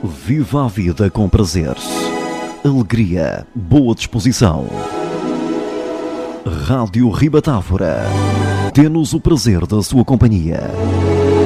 Viva a vida com prazer, alegria, boa disposição. Rádio Ribatávora. Tê-nos o prazer da sua companhia.